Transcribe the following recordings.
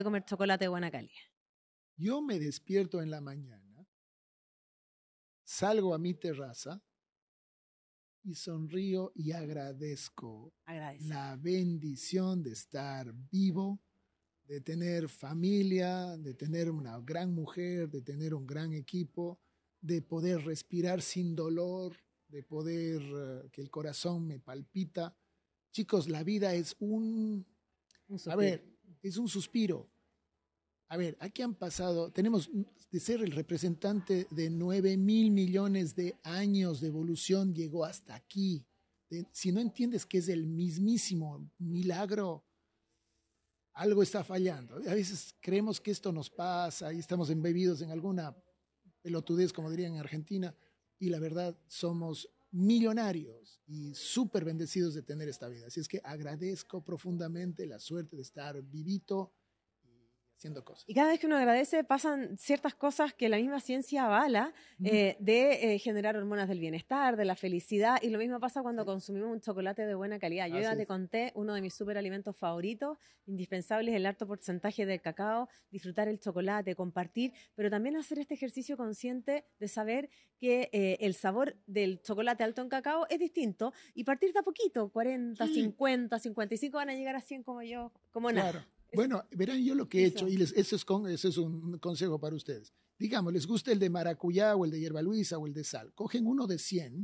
comer chocolate de buena calidad. Yo me despierto en la mañana, salgo a mi terraza y sonrío y agradezco la bendición de estar vivo, de tener familia, de tener una gran mujer, de tener un gran equipo, de poder respirar sin dolor, de poder que el corazón me palpita. Chicos, la vida es es un suspiro. A ver, aquí han pasado, tenemos de ser el representante de 9,000 millones de años de evolución, llegó hasta aquí. Si no entiendes que es el mismísimo milagro, algo está fallando. A veces creemos que esto nos pasa y estamos embebidos en alguna pelotudez, como dirían en Argentina, y la verdad somos millonarios y súper bendecidos de tener esta vida. Así es que agradezco profundamente la suerte de estar vivito haciendo cosas. Y cada vez que uno agradece pasan ciertas cosas que la misma ciencia avala de generar hormonas del bienestar, de la felicidad, y lo mismo pasa cuando consumimos un chocolate de buena calidad. Yo ya te conté, uno de mis superalimentos favoritos, indispensables, el alto porcentaje del cacao, disfrutar el chocolate, compartir, pero también hacer este ejercicio consciente de saber que el sabor del chocolate alto en cacao es distinto y partir de a poquito, 40, 50, 55 van a llegar a 100 como yo, como nada. Bueno, verán yo lo que he hecho, y eso es un consejo para ustedes. Digamos, les gusta el de maracuyá o el de hierba luisa o el de sal. Cogen uno de 100,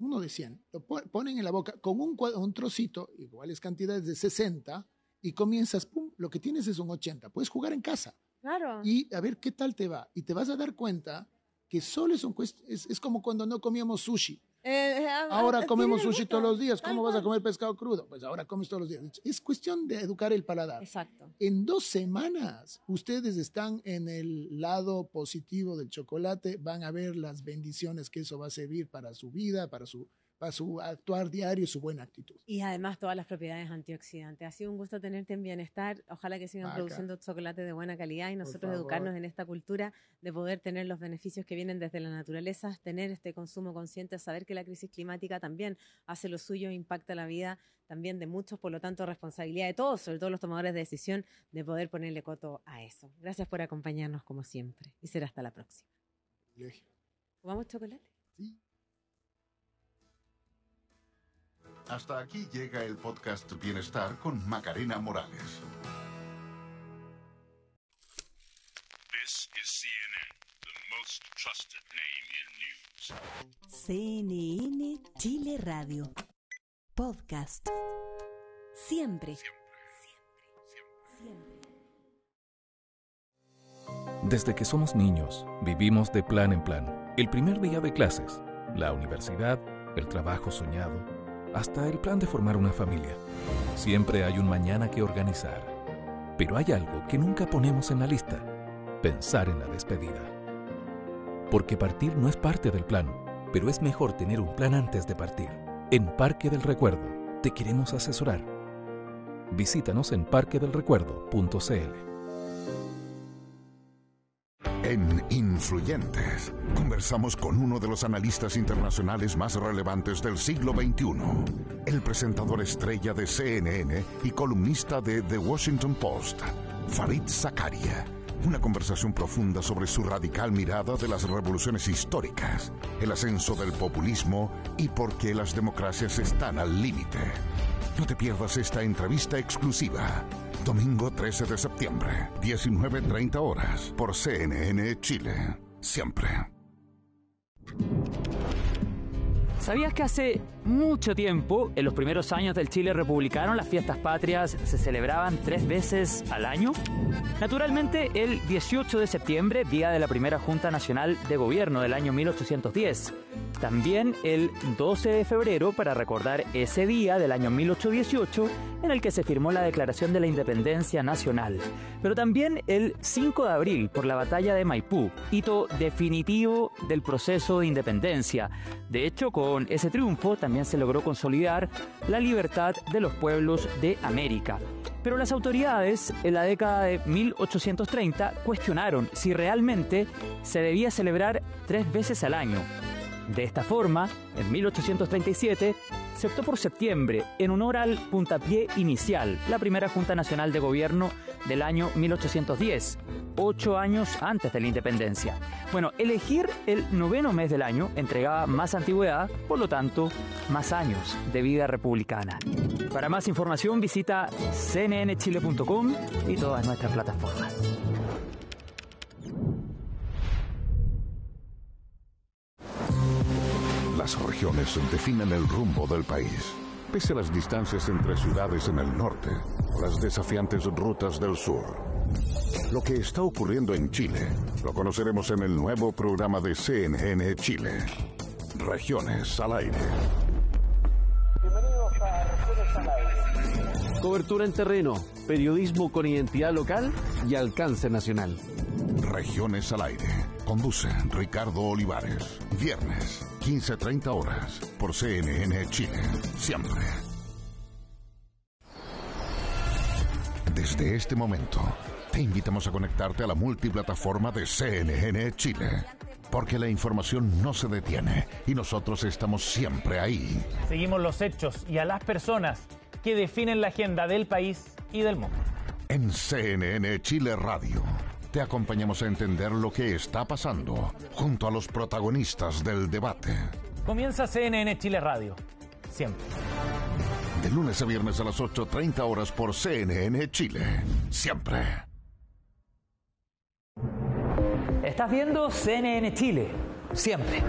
lo ponen en la boca con un trocito, iguales cantidades de 60, y comienzas, pum, lo que tienes es un 80. Puedes jugar en casa. Claro. Y a ver qué tal te va. Y te vas a dar cuenta que solo es como cuando no comíamos sushi. Ahora comemos sushi todos los días. ¿Cómo vas a comer pescado crudo? Pues ahora comes todos los días. Es cuestión de educar el paladar. Exacto. En 2 semanas ustedes están en el lado positivo del chocolate, van a ver las bendiciones que eso va a servir para su vida, para su actuar diario y su buena actitud. Y además todas las propiedades antioxidantes. Ha sido un gusto tenerte en Bienestar. Ojalá que sigan produciendo chocolate de buena calidad y nosotros educarnos en esta cultura de poder tener los beneficios que vienen desde la naturaleza, tener este consumo consciente, saber que la crisis climática también hace lo suyo, impacta la vida también de muchos, por lo tanto responsabilidad de todos, sobre todo los tomadores de decisión, de poder ponerle coto a eso. Gracias por acompañarnos como siempre y será hasta la próxima. ¿Comamos chocolate? Sí. Hasta aquí llega el podcast Bienestar con Macarena Morales. This is CNN, the most trusted name in news. CNN Chile Radio. Podcast. Siempre. Desde que somos niños, vivimos de plan en plan. El primer día de clases, la universidad, el trabajo soñado, hasta el plan de formar una familia. Siempre hay un mañana que organizar. Pero hay algo que nunca ponemos en la lista: pensar en la despedida. Porque partir no es parte del plan, pero es mejor tener un plan antes de partir. En Parque del Recuerdo te queremos asesorar. Visítanos en parquedelrecuerdo.cl. En Influyentes, conversamos con uno de los analistas internacionales más relevantes del siglo XXI, el presentador estrella de CNN y columnista de The Washington Post, Fareed Zakaria. Una conversación profunda sobre su radical mirada de las revoluciones históricas, el ascenso del populismo y por qué las democracias están al límite. No te pierdas esta entrevista exclusiva. Domingo 13 de septiembre, 19:30 horas, por CNN Chile. Siempre. ¿Sabías que hace mucho tiempo, en los primeros años del Chile republicano, las fiestas patrias se celebraban 3 veces al año? Naturalmente, el 18 de septiembre, día de la primera Junta Nacional de Gobierno del año 1810. También el 12 de febrero, para recordar ese día del año 1818, en el que se firmó la Declaración de la Independencia Nacional. Pero también el 5 de abril, por la Batalla de Maipú, hito definitivo del proceso de independencia. De hecho, con ese triunfo también se logró consolidar la libertad de los pueblos de América. Pero las autoridades en la década de 1830 cuestionaron si realmente se debía celebrar 3 veces al año. De esta forma, en 1837, se optó por septiembre en honor al puntapié inicial, la primera Junta Nacional de Gobierno del año 1810, 8 años antes de la independencia. Bueno, elegir el 9º mes del año entregaba más antigüedad, por lo tanto, más años de vida republicana. Para más información visita cnnchile.com y todas nuestras plataformas. Las regiones definen el rumbo del país. Pese a las distancias entre ciudades en el norte o las desafiantes rutas del sur. Lo que está ocurriendo en Chile lo conoceremos en el nuevo programa de CNN Chile. Regiones al aire. Bienvenidos a Regiones al aire. Cobertura en terreno, periodismo con identidad local y alcance nacional. Regiones al aire. Conduce Ricardo Olivares. Viernes, 15:30 horas, por CNN Chile. Siempre. Desde este momento, te invitamos a conectarte a la multiplataforma de CNN Chile. Porque la información no se detiene y nosotros estamos siempre ahí. Seguimos los hechos y a las personas que definen la agenda del país y del mundo. En CNN Chile Radio, te acompañamos a entender lo que está pasando junto a los protagonistas del debate. Comienza CNN Chile Radio. Siempre. De lunes a viernes a las 8:30 horas por CNN Chile. Siempre. Estás viendo CNN Chile. Siempre.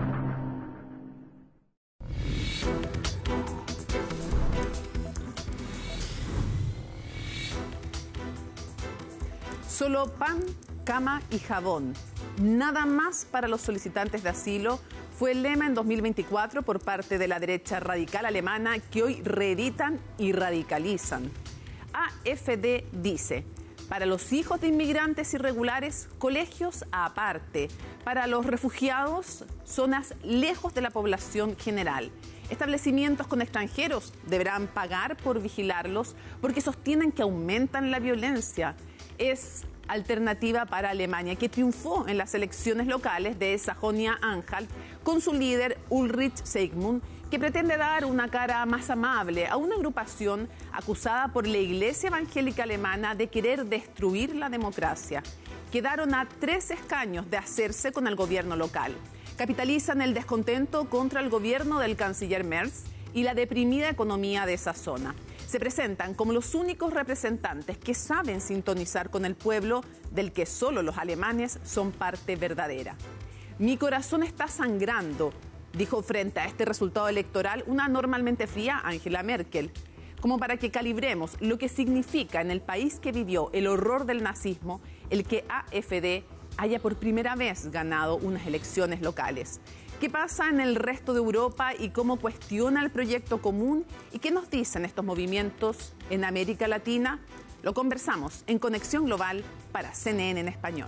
Solo pan, cama y jabón. Nada más para los solicitantes de asilo fue el lema en 2024 por parte de la derecha radical alemana que hoy reeditan y radicalizan. AfD dice: para los hijos de inmigrantes irregulares, colegios aparte. Para los refugiados, zonas lejos de la población general. Establecimientos con extranjeros deberán pagar por vigilarlos porque sostienen que aumentan la violencia. Es alternativa para Alemania, que triunfó en las elecciones locales de Sajonia-Anhalt con su líder Ulrich Seigmund, que pretende dar una cara más amable a una agrupación acusada por la Iglesia Evangélica Alemana de querer destruir la democracia. Quedaron a 3 escaños de hacerse con el gobierno local. Capitalizan el descontento contra el gobierno del canciller Merz y la deprimida economía de esa zona. Se presentan como los únicos representantes que saben sintonizar con el pueblo, del que solo los alemanes son parte verdadera. Mi corazón está sangrando, dijo frente a este resultado electoral una normalmente fría Angela Merkel, como para que calibremos lo que significa en el país que vivió el horror del nazismo el que AfD haya por primera vez ganado unas elecciones locales. ¿Qué pasa en el resto de Europa y cómo cuestiona el proyecto común? ¿Y qué nos dicen estos movimientos en América Latina? Lo conversamos en Conexión Global para CNN en español.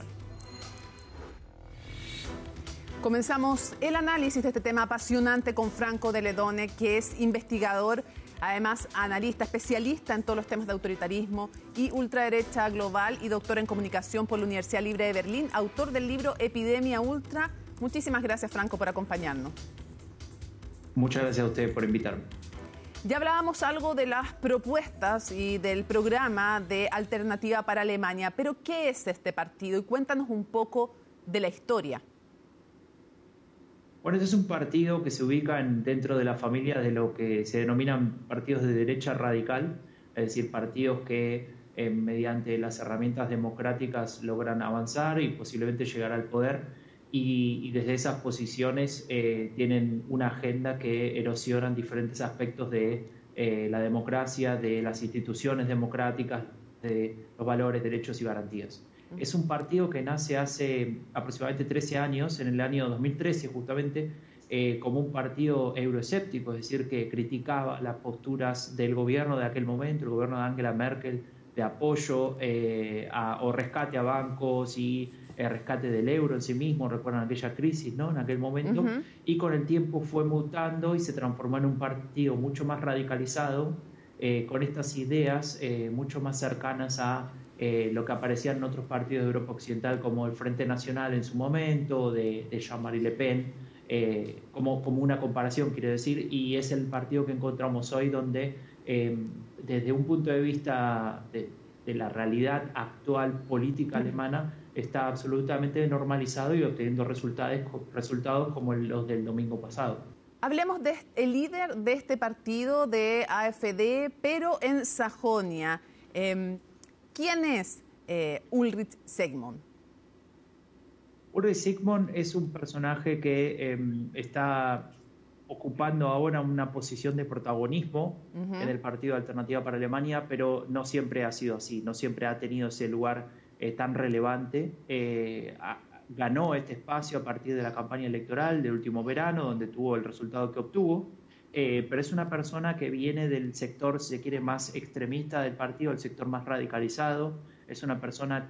Comenzamos el análisis de este tema apasionante con Franco de Ledone, que es investigador, además analista, especialista en todos los temas de autoritarismo y ultraderecha global y doctor en comunicación por la Universidad Libre de Berlín, autor del libro Epidemia Ultra. Muchísimas gracias, Franco, por acompañarnos. Muchas gracias a ustedes por invitarme. Ya hablábamos algo de las propuestas y del programa de Alternativa para Alemania, pero ¿qué es este partido? Y cuéntanos un poco de la historia. Bueno, este es un partido que se ubica dentro de la familia de lo que se denominan partidos de derecha radical, es decir, partidos que mediante las herramientas democráticas logran avanzar y posiblemente llegar al poder. Y desde esas posiciones tienen una agenda que erosionan diferentes aspectos de la democracia, de las instituciones democráticas, de los valores, derechos y garantías. Es un partido que nace hace aproximadamente 13 años, en el año 2013 justamente, como un partido euroescéptico, es decir, que criticaba las posturas del gobierno de aquel momento, el gobierno de Angela Merkel, de apoyo o rescate a bancos y rescate del euro en sí mismo. Recuerdan aquella crisis, ¿no?, en aquel momento, y con el tiempo fue mutando y se transformó en un partido mucho más radicalizado, con estas ideas mucho más cercanas a lo que aparecían en otros partidos de Europa Occidental, como el Frente Nacional en su momento, de Jean-Marie Le Pen, como una comparación, quiero decir, y es el partido que encontramos hoy donde desde un punto de vista de la realidad actual política alemana está absolutamente normalizado y obteniendo resultados como los del domingo pasado. Hablemos del líder de este partido, de AfD, pero en Sajonia. ¿Quién es Ulrich Segmund? Ulrich Segmund es un personaje que está ocupando ahora una posición de protagonismo en el Partido Alternativa para Alemania, pero no siempre ha sido así, no siempre ha tenido ese lugar tan relevante. Ganó este espacio a partir de la campaña electoral del último verano, donde tuvo el resultado que obtuvo, pero es una persona que viene del sector, si se quiere, más extremista del partido, el sector más radicalizado. Es una persona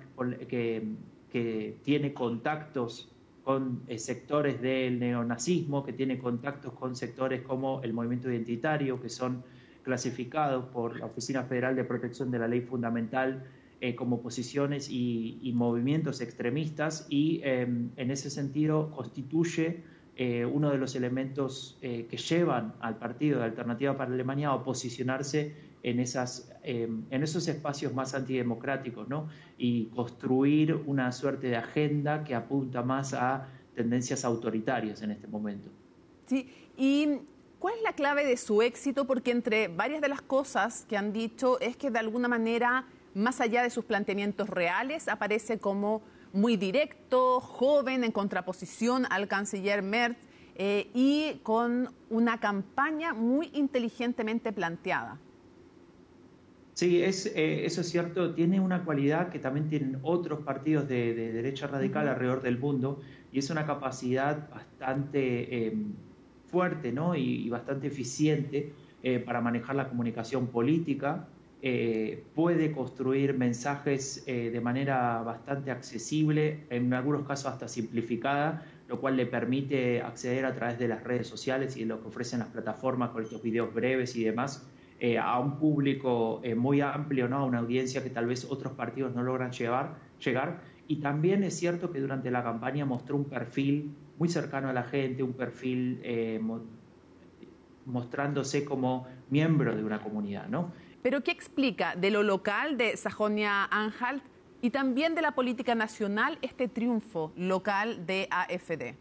que tiene contactos con sectores del neonazismo, que tiene contactos con sectores como el movimiento identitario, que son clasificados por la Oficina Federal de Protección de la Ley Fundamental como posiciones y movimientos extremistas, y en ese sentido constituye uno de los elementos que llevan al partido de Alternativa para Alemania a posicionarse en esos espacios más antidemocráticos, ¿no? Y construir una suerte de agenda que apunta más a tendencias autoritarias en este momento. Sí, ¿y cuál es la clave de su éxito? Porque entre varias de las cosas que han dicho es que de alguna manera, más allá de sus planteamientos reales, aparece como muy directo, joven, en contraposición al canciller Merz, y con una campaña muy inteligentemente planteada. Sí, eso es cierto. Tiene una cualidad que también tienen otros partidos de derecha radical alrededor del mundo, y es una capacidad bastante fuerte, ¿no? y bastante eficiente para manejar la comunicación política. Puede construir mensajes de manera bastante accesible, en algunos casos hasta simplificada, lo cual le permite acceder a través de las redes sociales y de lo que ofrecen las plataformas con estos videos breves y demás, a un público muy amplio, ¿no? A una audiencia que tal vez otros partidos no logran llegar. Y también es cierto que durante la campaña mostró un perfil muy cercano a la gente, un perfil mostrándose como miembro de una comunidad, ¿no? ¿Pero qué explica de lo local de Sajonia-Anhalt y también de la política nacional este triunfo local de AfD?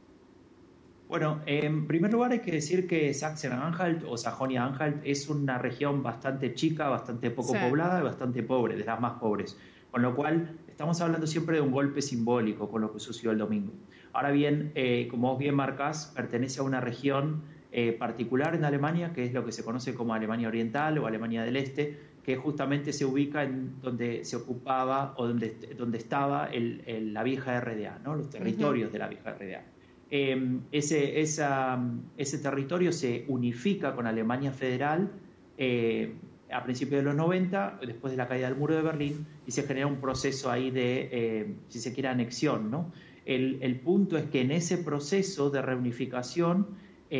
Bueno, en primer lugar hay que decir que Sachsen-Anhalt o Sajonia-Anhalt es una región bastante chica, bastante poco poblada y bastante pobre, de las más pobres. Con lo cual estamos hablando siempre de un golpe simbólico con lo que sucedió el domingo. Ahora bien, como vos bien marcás, pertenece a una región particular en Alemania, que es lo que se conoce como Alemania Oriental o Alemania del Este, que justamente se ubica en donde se ocupaba o donde estaba la vieja RDA, ¿no? Los territorios de la vieja RDA. Ese territorio se unifica con Alemania Federal a principios de los 90, después de la caída del muro de Berlín, y se genera un proceso ahí de, si se quiere, anexión, ¿no? El punto es que en ese proceso de reunificación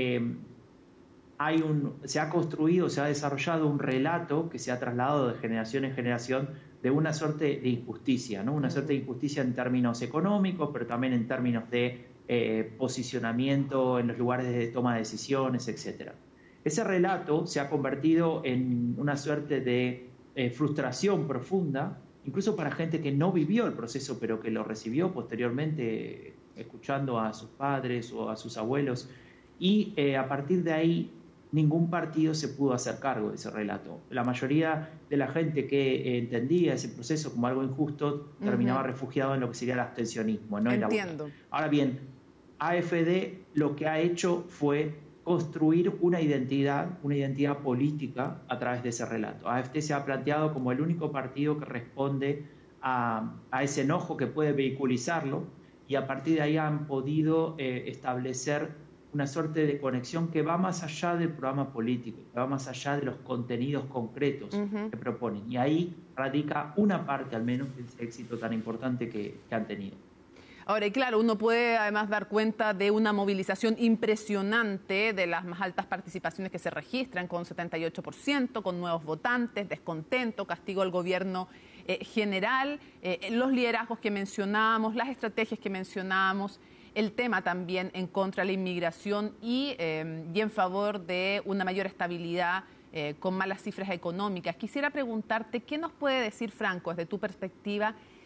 se ha construido, se ha desarrollado un relato que se ha trasladado de generación en generación de una suerte de injusticia, ¿no? Una suerte de injusticia en términos económicos, pero también en términos de posicionamiento en los lugares de toma de decisiones, etc. Ese relato se ha convertido en una suerte de frustración profunda, incluso para gente que no vivió el proceso, pero que lo recibió posteriormente, escuchando a sus padres o a sus abuelos, y a partir de ahí ningún partido se pudo hacer cargo de ese relato. La mayoría de la gente que entendía ese proceso como algo injusto terminaba refugiado en lo que sería el abstencionismo, ¿no? Entiendo. Ahora bien, AfD lo que ha hecho fue construir una identidad política a través de ese relato. AfD se ha planteado como el único partido que responde a ese enojo, que puede vehiculizarlo, y a partir de ahí han podido establecer una suerte de conexión que va más allá del programa político, que va más allá de los contenidos concretos que proponen. Y ahí radica una parte, al menos, de ese éxito tan importante que han tenido. Ahora, y claro, uno puede además dar cuenta de una movilización impresionante, de las más altas participaciones que se registran, con 78%, con nuevos votantes, descontento, castigo al gobierno general, los liderazgos que mencionábamos, las estrategias que mencionábamos. el tema también en contra de la inmigración y en favor de una mayor estabilidad con malas cifras económicas. Quisiera preguntarte, ¿qué nos puede decir Franco desde tu perspectiva